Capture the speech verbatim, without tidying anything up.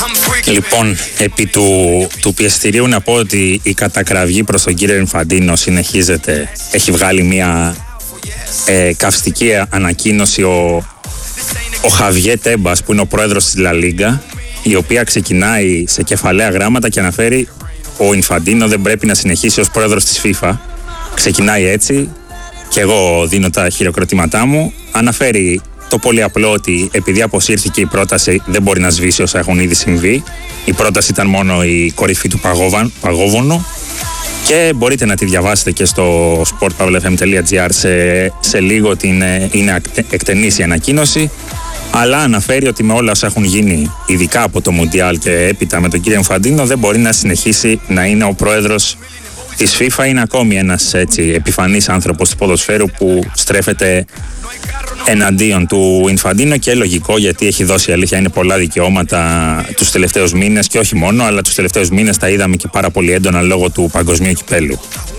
Λοιπόν, επί του, του πιεστηρίου να πω ότι η κατακραυγή προς τον κύριο Ινφαντίνο συνεχίζεται. Έχει βγάλει μια ε, καυστική ανακοίνωση ο, ο Χαβιέ Τέμπας, που είναι ο πρόεδρος της Λα Λίγκα, η οποία ξεκινάει σε κεφαλαία γράμματα και αναφέρει ο Ινφαντίνο δεν πρέπει να συνεχίσει ως πρόεδρος της FIFA. Ξεκινάει έτσι και εγώ δίνω τα χειροκροτήματά μου. Αναφέρει το πολύ απλό ότι επειδή αποσύρθηκε η πρόταση δεν μπορεί να σβήσει όσα έχουν ήδη συμβεί. Η πρόταση ήταν μόνο η κορυφή του παγόβουνου και μπορείτε να τη διαβάσετε και στο sport pavla f m τελεία g r σε, σε λίγο ότι είναι, είναι εκτενής η ανακοίνωση, αλλά αναφέρει ότι με όλα όσα έχουν γίνει ειδικά από το Μουντιάλ και έπειτα με τον κύριο Ινφαντίνο δεν μπορεί να συνεχίσει να είναι ο πρόεδρος της FIFA. Είναι ακόμη ένας έτσι επιφανής άνθρωπος του ποδοσφαίρου που στρέφεται εναντίον του Ινφαντίνο, και λογικό, γιατί έχει δώσει, αλήθεια είναι, πολλά δικαιώματα τους τελευταίους μήνες και όχι μόνο, αλλά τους τελευταίους μήνες τα είδαμε και πάρα πολύ έντονα λόγω του παγκοσμίου κυπέλου.